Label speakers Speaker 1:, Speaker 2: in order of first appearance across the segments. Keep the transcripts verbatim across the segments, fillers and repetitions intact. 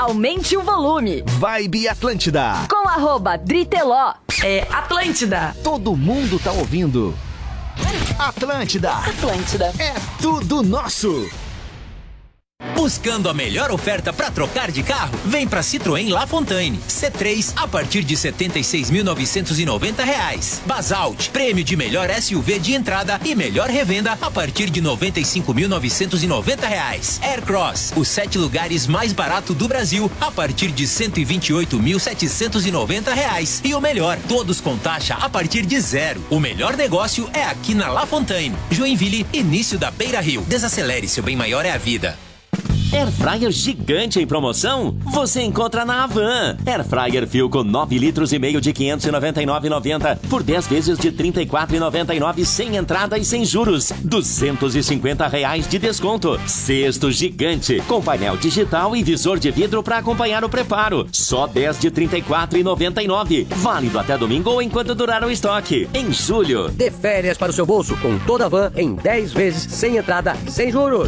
Speaker 1: aumente o volume.
Speaker 2: Vibe Atlântida.
Speaker 1: Com arroba Driteló. É Atlântida.
Speaker 2: Todo mundo tá ouvindo. Atlântida.
Speaker 1: Atlântida.
Speaker 2: É tudo nosso.
Speaker 3: Buscando a melhor oferta para trocar de carro? Vem para Citroën La Fontaine. C três a partir de setenta e seis mil novecentos e noventa reais. Basalt, prêmio de melhor S U V de entrada e melhor revenda a partir de noventa e cinco mil novecentos e noventa reais. Aircross, os sete lugares mais barato do Brasil a partir de cento e vinte e oito mil setecentos e noventa reais. E o melhor, todos com taxa a partir de zero. O melhor negócio é aqui na La Fontaine. Joinville, início da Beira Rio. Desacelere, seu bem maior é a vida.
Speaker 4: Airfryer gigante em promoção? Você encontra na Havan. Airfryer Philco nove litros e meio de quinhentos e noventa e nove reais e noventa centavos por dez vezes de trinta e quatro reais e noventa e nove centavos sem entrada e sem juros. duzentos e cinquenta reais de desconto. Cesto gigante com painel digital e visor de vidro para acompanhar o preparo. Só dez de trinta e quatro reais e noventa e nove centavos. Válido até domingo ou enquanto durar o estoque. Em julho.
Speaker 5: Dê férias para o seu bolso com toda a Van em dez vezes sem entrada e sem juros.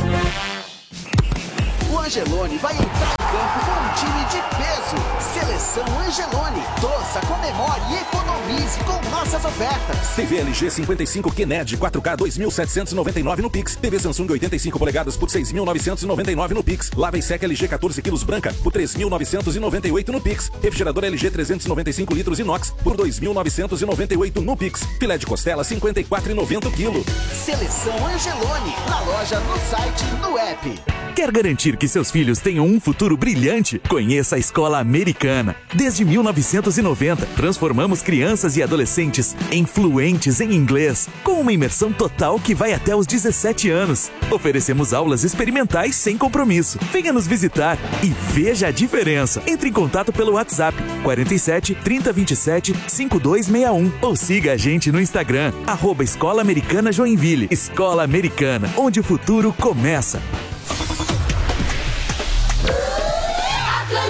Speaker 6: O Angelone vai entrar em campo com um time de peso. Seleção Angelone. Torça, comemore e economize com nossas ofertas.
Speaker 7: T V L G cinquenta e cinco Q N E D quatro K dois mil setecentos e noventa e nove no Pix. T V Samsung oitenta e cinco polegadas por seis mil novecentos e noventa e nove no Pix. Lava e seca L G quatorze quilos branca por três mil novecentos e noventa e oito no Pix. Refrigerador L G trezentos e noventa e cinco litros inox por dois mil novecentos e noventa e oito no Pix. Filé de costela cinquenta e quatro reais e noventa centavos quilo.
Speaker 6: Seleção Angelone. Na loja, no site, no app.
Speaker 8: Quer garantir que seus filhos tenham um futuro brilhante? Conheça a Escola Americana. Desde mil novecentos e noventa, transformamos crianças e adolescentes em fluentes em inglês, com uma imersão total que vai até os dezessete anos. Oferecemos aulas experimentais sem compromisso. Venha nos visitar e veja a diferença. Entre em contato pelo WhatsApp quarenta e sete, trinta, vinte e sete, cinquenta e dois sessenta e um ou siga a gente no Instagram, arroba Escola Americana Joinville. Escola Americana, onde o futuro começa.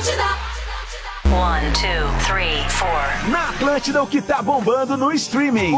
Speaker 9: One, two, three, four.
Speaker 10: Na Atlântida, o que tá bombando no streaming.